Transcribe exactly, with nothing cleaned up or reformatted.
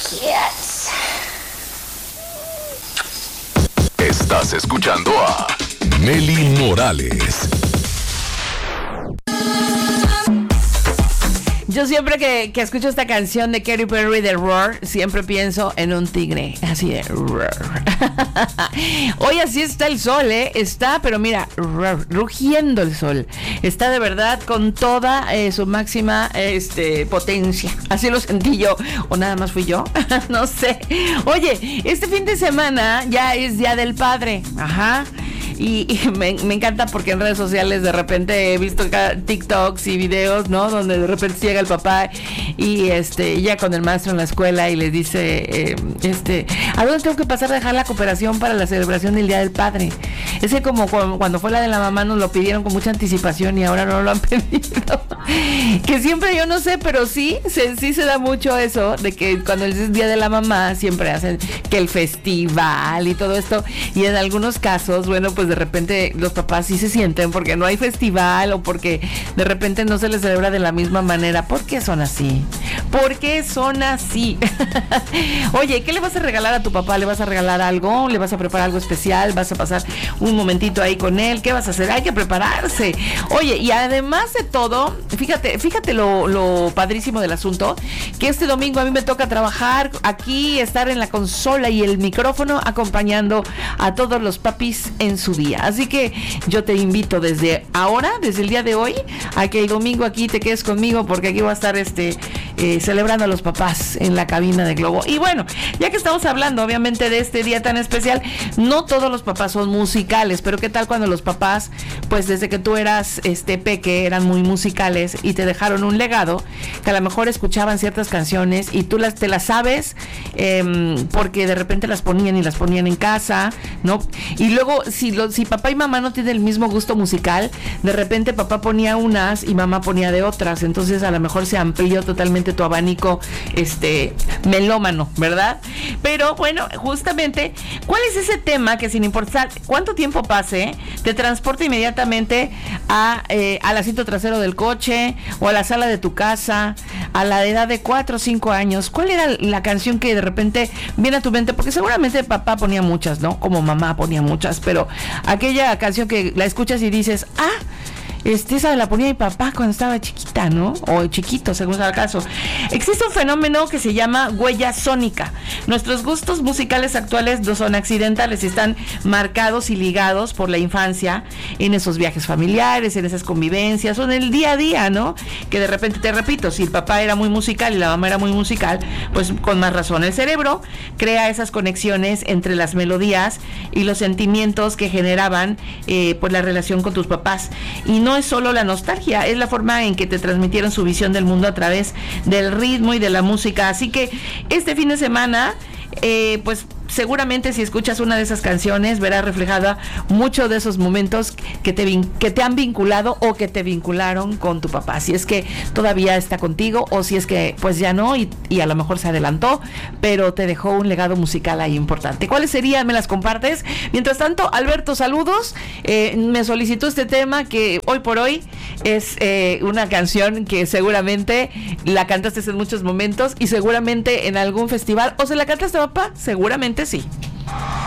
Kids. Estás escuchando a Mely Morales. Yo siempre que, que escucho esta canción de Katy Perry de Roar, siempre pienso en un tigre, así de Roar. Hoy así está el sol, ¿eh? Está, pero mira, roar, rugiendo el sol. Está de verdad con toda eh, su máxima este, potencia. Así lo sentí yo, o nada más fui yo, no sé. Oye, este fin de semana ya es Día del Padre, ajá. Y, y me, me encanta porque en redes sociales de repente he visto TikToks y videos, ¿no? Donde de repente llega el papá y este ya con el maestro en la escuela y le dice, eh, este, ¿a dónde tengo que pasar a dejar la cooperación para la celebración del Día del Padre? Ese como cuando fue la de la mamá nos lo pidieron con mucha anticipación y ahora no lo han pedido. Que siempre yo no sé, pero sí, se, sí se da mucho eso, de que cuando es Día de la Mamá siempre hacen que el festival y todo esto. Y en algunos casos, bueno, pues de repente los papás sí se sienten porque no hay festival o porque de repente no se les celebra de la misma manera. ¿Por qué son así? ¿Por qué son así? Oye, ¿qué le vas a regalar a tu papá? ¿Le vas a regalar algo? ¿Le vas a preparar algo especial? ¿Vas a pasar un momentito ahí con él? ¿Qué vas a hacer? Hay que prepararse. Oye, y además de todo, fíjate, fíjate lo, lo padrísimo del asunto, que este domingo a mí me toca trabajar aquí, estar en la consola y el micrófono acompañando a todos los papis en su día. Así que yo te invito desde ahora, desde el día de hoy, a que el domingo aquí te quedes conmigo porque aquí voy a estar este eh, celebrando a los papás en la cabina de Globo. Y bueno, ya que estamos hablando obviamente de este día tan especial, no todos los papás son musicales, pero qué tal cuando los papás, pues desde que tú eras este peque, eran muy musicales y te dejaron un legado, que a lo mejor escuchaban ciertas canciones y tú las te las sabes eh, porque de repente las ponían y las ponían en casa, ¿no? Y luego si lo, si papá y mamá no tienen el mismo gusto musical, de repente papá ponía unas y mamá ponía de otras, entonces a lo mejor se amplió totalmente tu abanico este melómano, ¿verdad? Pero bueno, justamente, ¿cuál es ese tema que sin importar cuánto tiempo pase, te transporta inmediatamente a, eh, al asiento trasero del coche o a la sala de tu casa, a la edad de cuatro o cinco años? ¿Cuál era la canción que de repente viene a tu mente? Porque seguramente papá ponía muchas, ¿no? Como mamá ponía muchas, pero aquella canción que la escuchas y dices, ah, Este, esa la ponía mi papá cuando estaba chiquita, ¿no? O chiquito, según sea el caso. Existe un fenómeno que se llama huella sónica. Nuestros gustos musicales actuales no son accidentales, están marcados y ligados por la infancia, en esos viajes familiares, en esas convivencias, o en el día a día, ¿no? Que de repente, te repito, si el papá era muy musical y la mamá era muy musical, pues con más razón el cerebro crea esas conexiones entre las melodías y los sentimientos que generaban eh, pues la relación con tus papás. Y no No es solo la nostalgia, es la forma en que te transmitieron su visión del mundo a través del ritmo y de la música. Así que este fin de semana, eh, pues seguramente si escuchas una de esas canciones verás reflejada muchos de esos momentos que te, vin- que te han vinculado o que te vincularon con tu papá, si es que todavía está contigo o si es que pues ya no y, y a lo mejor se adelantó, pero te dejó un legado musical ahí importante. ¿Cuáles serían? ¿Me las compartes? Mientras tanto, Alberto, saludos. Eh, me solicitó este tema que hoy por hoy es eh, una canción que seguramente la cantaste en muchos momentos y seguramente en algún festival, o se la cantaste a papá, seguramente sí.